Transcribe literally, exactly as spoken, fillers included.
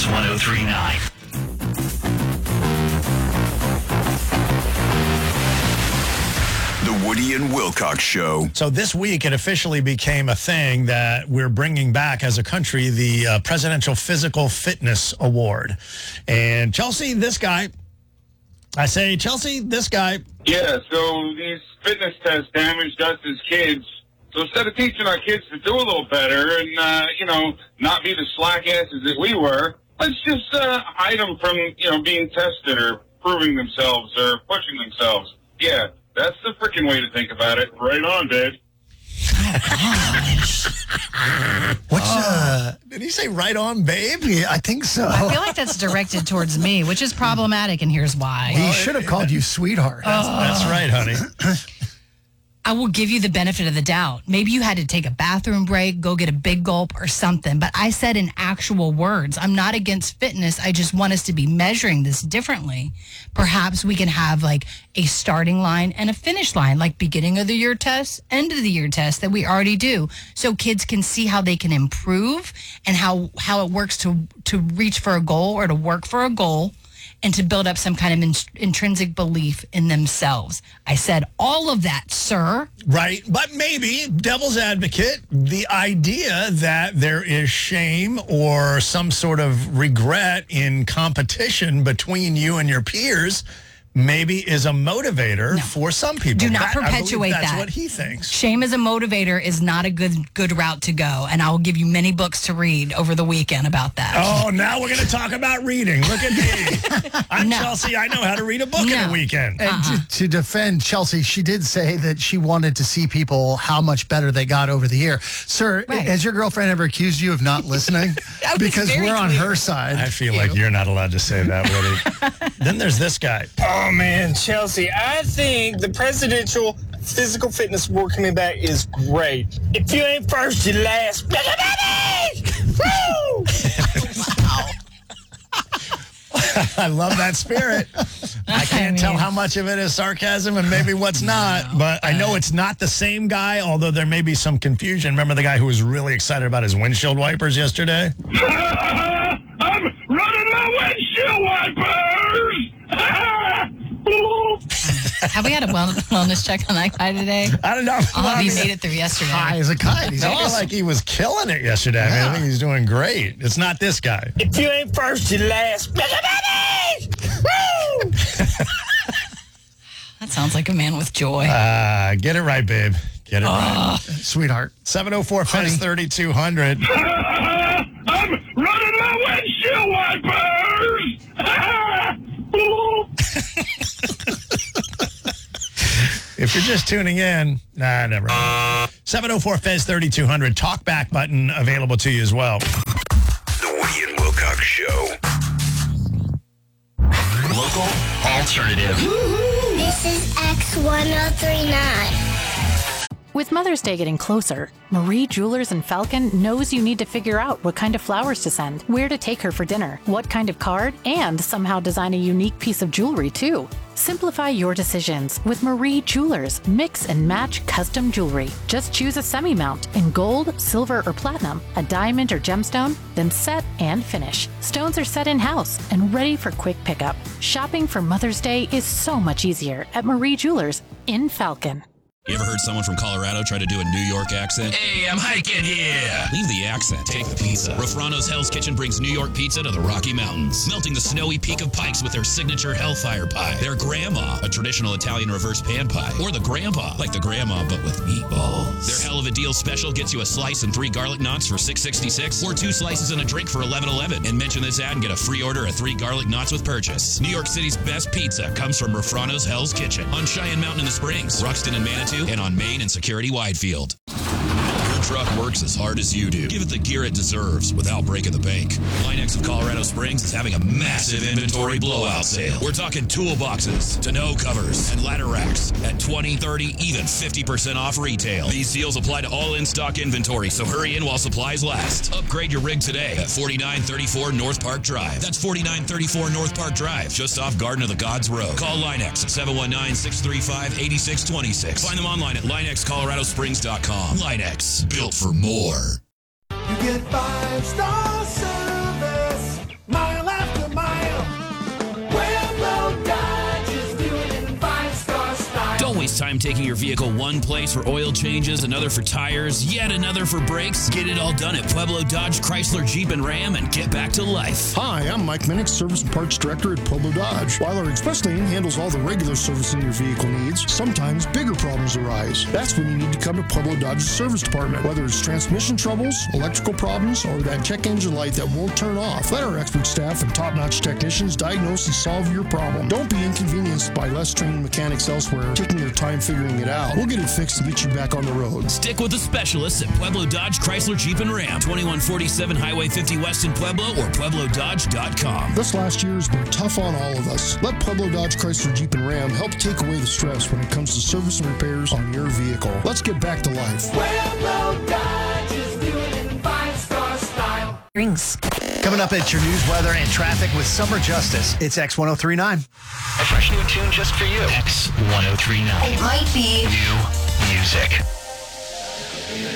one oh three point nine. The Woody and Wilcox Show. So this week, it officially became a thing that we're bringing back as a country, the uh, Presidential Physical Fitness Award. And Chelsea, this guy, I say, Chelsea, this guy. Yeah, so these fitness tests damaged us as kids. So instead of teaching our kids to do a little better and, uh, you know, not be the slack asses that we were, let's just uh, hide them from, you know, being tested or proving themselves or pushing themselves. Yeah, that's the freaking way to think about it. Right on, babe. What's, uh, did he say right on, babe? Yeah, I think so. I feel like that's directed towards me, which is problematic, and here's why. He should have called you sweetheart. That's, that's right, honey. I will give you the benefit of the doubt. Maybe you had to take a bathroom break, go get a big gulp or something, but I said in actual words, I'm not against fitness. I just want us to be measuring this differently. Perhaps we can have like a starting line and a finish line, like beginning of the year test, end of the year test that we already do, so kids can see how they can improve and how, how it works to, to reach for a goal or to work for a goal, and to build up some kind of in- intrinsic belief in themselves. I said all of that, sir. Right, but maybe, devil's advocate, the idea that there is shame or some sort of regret in competition between you and your peers maybe is a motivator No. for some people. Do not That- I believe perpetuate that's that. That's what he thinks. Shame as a motivator is not a good good route to go, and I will give you many books to read over the weekend about that. Oh, now we're going to talk about reading. Look at me. I'm No. Chelsea. I know how to read a book in No. a weekend. And Uh-uh. to, to defend Chelsea, she did say that she wanted to see people how much better they got over the year. Sir, Right. has your girlfriend ever accused you of not listening? I was Because very we're on clear. her side. I feel like you're not allowed to say that, Woody. Then there's this guy. Oh man, Chelsea, I think the Presidential Physical Fitness Award coming back is great. If you ain't first, you last. Woo! I love that spirit. I can't I tell mean- how much of it is sarcasm and maybe what's not, but I know it's not the same guy, although there may be some confusion. Remember the guy who was really excited about his windshield wipers yesterday? I'm running my windshield wipers! Have we had a well- wellness check on that guy today? I don't know. Oh, he made it through yesterday. High as a kite. He's I feel awesome. like he was killing it yesterday. I mean, I think he's doing great. It's not this guy. If you ain't first, you last. Woo! That sounds like a man with joy. Uh, get it right, babe. Get it right. Sweetheart. seven oh four, F E S thirty-two hundred. I'm running my windshield wipers! If you're just tuning in, nah, never. seven oh four, F E S thirty-two hundred. Talkback button available to you as well. The Woody and Wilcox Show. Local alternative. This is X one oh three point nine. With Mother's Day getting closer, Marie Jewelers in Falcon knows you need to figure out what kind of flowers to send, where to take her for dinner, what kind of card, and somehow design a unique piece of jewelry too. Simplify your decisions with Marie Jewelers Mix and Match Custom Jewelry. Just choose a semi-mount in gold, silver, or platinum, a diamond or gemstone, then set and finish. Stones are set in-house and ready for quick pickup. Shopping for Mother's Day is so much easier at Marie Jewelers in Falcon. You ever heard someone from Colorado try to do a New York accent? Hey, I'm hiking here. Leave the accent. Take the pizza. Rafrano's Hell's Kitchen brings New York pizza to the Rocky Mountains, melting the snowy peak of Pikes with their signature Hellfire Pie, their Grandma, a traditional Italian reverse pan pie, or the Grandpa, like the Grandma but with meatballs. Their Hell of a Deal special gets you a slice and three garlic knots for six sixty-six, or two slices and a drink for eleven eleven. And mention this ad and get a free order of three garlic knots with purchase. New York City's best pizza comes from Rafrano's Hell's Kitchen on Cheyenne Mountain in the Springs, Ruxton and Manitou, and on Main and Security Widefield. Your truck works as hard as you do. Give it the gear it deserves without breaking the bank. Linex of Colorado Springs is having a massive inventory blowout sale. We're talking toolboxes, tonneau covers, and ladder racks at twenty, thirty, even fifty percent off retail. These deals apply to all in-stock inventory, so hurry in while supplies last. Upgrade your rig today at forty-nine thirty-four North Park Drive. That's forty-nine thirty-four North Park Drive, just off Garden of the Gods Road. Call Linex at seven one nine, six three five, eight six two six. Find them online at Linex Colorado Springs dot com. Linex, built for more. You get five-star service. My time taking your vehicle one place for oil changes, another for tires, yet another for brakes? Get it all done at Pueblo Dodge, Chrysler, Jeep, and Ram and get back to life. Hi, I'm Mike Minnick, Service and Parts Director at Pueblo Dodge. While our express lane handles all the regular servicing your vehicle needs, sometimes bigger problems arise. That's when you need to come to Pueblo Dodge's service department. Whether it's transmission troubles, electrical problems, or that check engine light that won't turn off, let our expert staff and top-notch technicians diagnose and solve your problem. Don't be inconvenienced by less trained mechanics elsewhere taking their time figuring it out. We'll get it fixed and get you back on the road. Stick with the specialists at Pueblo Dodge, Chrysler, Jeep, and Ram. twenty-one forty-seven Highway fifty West in Pueblo or Pueblo Dodge dot com. This last year has been tough on all of us. Let Pueblo Dodge, Chrysler, Jeep, and Ram help take away the stress when it comes to service and repairs on your vehicle. Let's get back to life. Pueblo Dodge is doing it in five-star style. Rings. Coming up at your news, weather, and traffic with Summer Justice. It's X one oh three point nine. A fresh new tune just for you. X one oh three point nine. It might be new music.